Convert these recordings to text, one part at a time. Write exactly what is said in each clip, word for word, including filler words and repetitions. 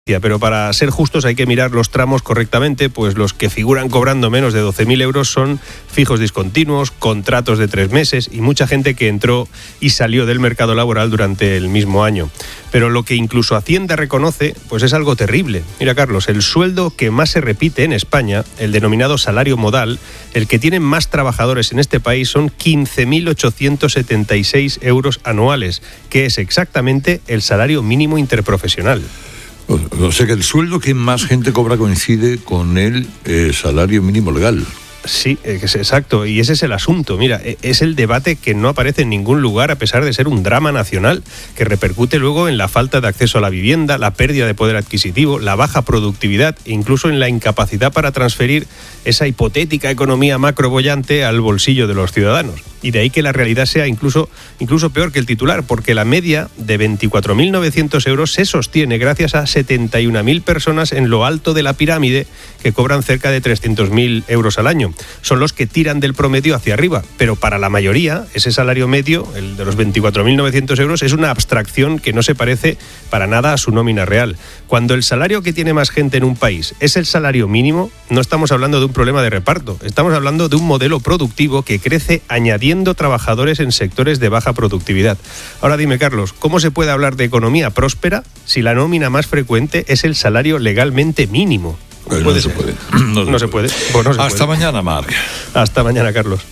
Pero para ser justos hay que mirar los tramos correctamente, pues los que figuran cobrando menos de doce mil euros son fijos discontinuos, contratos de tres meses y mucha gente que entró y salió del mercado laboral durante el mismo año. Pero lo que incluso Hacienda reconoce, pues es algo terrible. Mira, Carlos, el sueldo que más se repite en España, el denominado salario modal, el que tienen más trabajadores en este país, son quince mil ochocientos setenta y seis euros anuales, que es exactamente el salario mínimo interprofesional. O sea que el sueldo que más gente cobra coincide con el eh, salario mínimo legal. Sí, es exacto, y ese es el asunto. Mira, es el debate que no aparece en ningún lugar a pesar de ser un drama nacional, que repercute luego en la falta de acceso a la vivienda, la pérdida de poder adquisitivo, la baja productividad e incluso en la incapacidad para transferir esa hipotética economía macroboyante al bolsillo de los ciudadanos. Y de ahí que la realidad sea incluso, incluso peor que el titular, porque la media de veinticuatro mil novecientos euros se sostiene gracias a setenta y una mil personas en lo alto de la pirámide que cobran cerca de trescientos mil euros al año. Son los que tiran del promedio hacia arriba, pero para la mayoría ese salario medio, el de los veinticuatro mil novecientos euros, es una abstracción que no se parece para nada a su nómina real. Cuando el salario que tiene más gente en un país es el salario mínimo, no estamos hablando de un problema de reparto, estamos hablando de un modelo productivo que crece añadiendo trabajadores en sectores de baja productividad. Ahora dime, Carlos, ¿cómo se puede hablar de economía próspera si la nómina más frecuente es el salario legalmente mínimo? Pues no, se puede. No, no se puede. Pues no se Hasta puede. mañana, Marc. Hasta mañana, Carlos.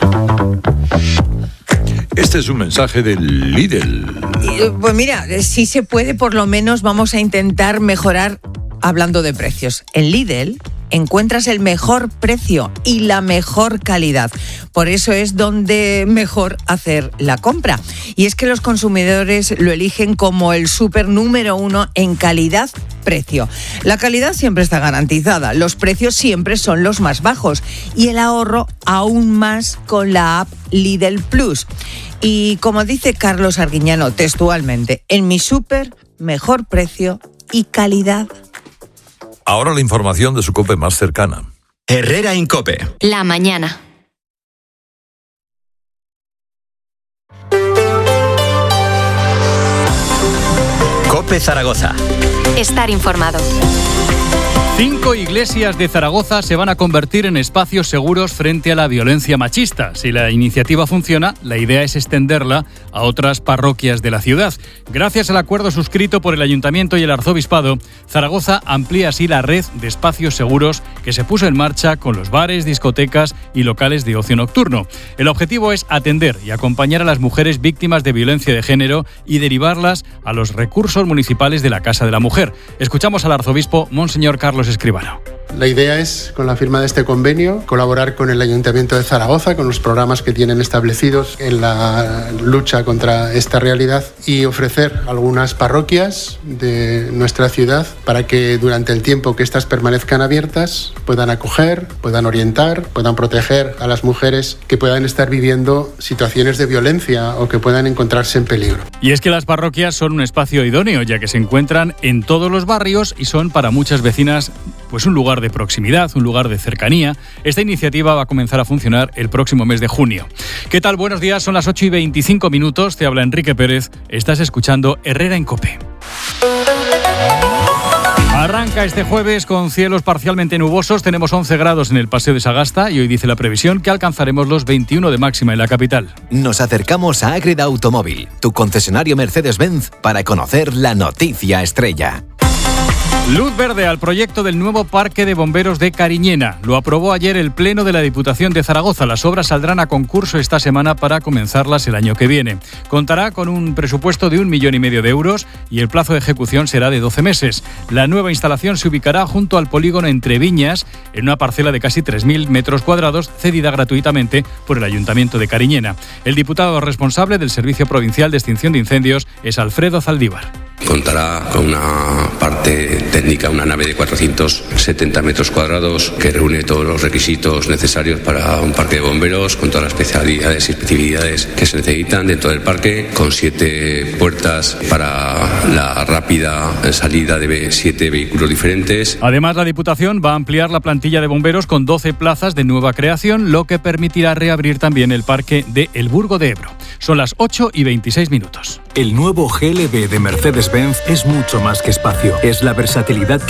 Este es un mensaje del Lidl. Pues mira, si se puede, por lo menos vamos a intentar mejorar hablando de precios. En Lidl encuentras el mejor precio y la mejor calidad. Por eso es donde mejor hacer la compra. Y es que los consumidores lo eligen como el súper número uno en calidad-precio. La calidad siempre está garantizada, los precios siempre son los más bajos y el ahorro aún más con la app Lidl Plus. Y como dice Carlos Arguiñano textualmente, en mi súper, mejor precio y calidad. Ahora la información de su COPE más cercana. Herrera en COPE. La mañana. COPE Zaragoza. Estar informado. Cinco iglesias de Zaragoza se van a convertir en espacios seguros frente a la violencia machista. Si la iniciativa funciona, la idea es extenderla a otras parroquias de la ciudad. Gracias al acuerdo suscrito por el Ayuntamiento y el Arzobispado, Zaragoza amplía así la red de espacios seguros que se puso en marcha con los bares, discotecas y locales de ocio nocturno. El objetivo es atender y acompañar a las mujeres víctimas de violencia de género y derivarlas a los recursos municipales de la Casa de la Mujer. Escuchamos al arzobispo Monseñor Carlos Escribano. La idea es, con la firma de este convenio, colaborar con el Ayuntamiento de Zaragoza, con los programas que tienen establecidos en la lucha contra esta realidad y ofrecer algunas parroquias de nuestra ciudad para que durante el tiempo que éstas permanezcan abiertas puedan acoger, puedan orientar, puedan proteger a las mujeres que puedan estar viviendo situaciones de violencia o que puedan encontrarse en peligro. Y es que las parroquias son un espacio idóneo, ya que se encuentran en todos los barrios y son para muchas vecinas pues un lugar de proximidad, un lugar de cercanía. Esta iniciativa va a comenzar a funcionar el próximo mes de junio. ¿Qué tal? Buenos días, son las ocho y veinticinco minutos. Te habla Enrique Pérez. Estás escuchando Herrera en COPE. Arranca este jueves con cielos parcialmente nubosos. Tenemos once grados en el Paseo de Sagasta y hoy dice la previsión que alcanzaremos los veintiuno de máxima en la capital. Nos acercamos a Ágreda Automóvil, tu concesionario Mercedes-Benz, para conocer la noticia estrella. Luz verde al proyecto del nuevo Parque de Bomberos de Cariñena. Lo aprobó ayer el Pleno de la Diputación de Zaragoza. Las obras saldrán a concurso esta semana para comenzarlas el año que viene. Contará con un presupuesto de un millón y medio de euros y el plazo de ejecución será de doce meses. La nueva instalación se ubicará junto al polígono Entre Viñas, en una parcela de casi tres mil metros cuadrados, cedida gratuitamente por el Ayuntamiento de Cariñena. El diputado responsable del Servicio Provincial de Extinción de Incendios es Alfredo Zaldívar. Contará con una parte técnica, una nave de cuatrocientos setenta metros cuadrados que reúne todos los requisitos necesarios para un parque de bomberos, con todas las especialidades y especificidades que se necesitan dentro del parque, con siete puertas para la rápida salida de siete vehículos diferentes. Además, la Diputación va a ampliar la plantilla de bomberos con doce plazas de nueva creación, lo que permitirá reabrir también el parque de El Burgo de Ebro. Son las ocho y veintiséis minutos. El nuevo G L B de Mercedes-Benz es mucho más que espacio. Es la versatilidad que